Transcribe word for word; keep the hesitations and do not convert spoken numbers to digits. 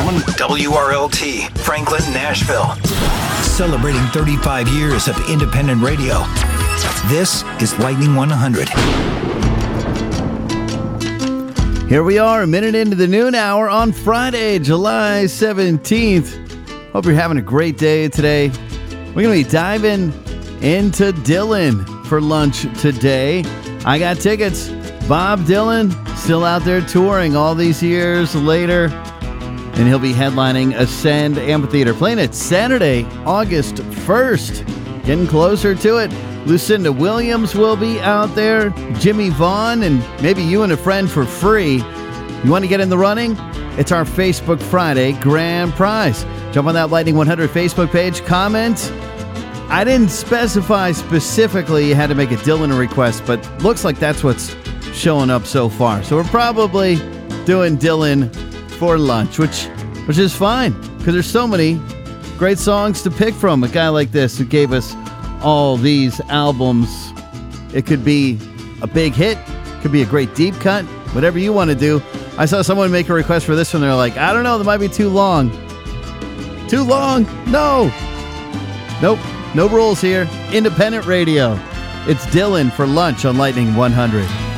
W R L T, Franklin, Nashville. Celebrating thirty-five years of independent radio. This is Lightning one hundred. Here we are, a minute into the noon hour on Friday, July seventeenth. Hope you're having a great day today. We're going to be diving into Dylan for lunch today. I got tickets. Bob Dylan still out there touring all these years later. And he'll be headlining Ascend Amphitheater, playing it Saturday, August first. Getting closer to it. Lucinda Williams will be out there. Jimmy Vaughn, and maybe you and a friend for free. You want to get in the running? It's our Facebook Friday Grand Prize. Jump on that Lightning one hundred Facebook page. Comment. I didn't specify specifically you had to make a Dylan request, but looks like that's what's showing up so far. So we're probably doing Dylan for lunch, which which is fine because there's so many great songs to pick from. A guy like this who gave us all these albums. It could be a big hit, could be a great deep cut, whatever you want to do. I saw someone make a request for this one. They're like, I don't know, that might be too long. Too long? No. Nope. No rules here. Independent radio. It's Dylan for lunch on Lightning one hundred.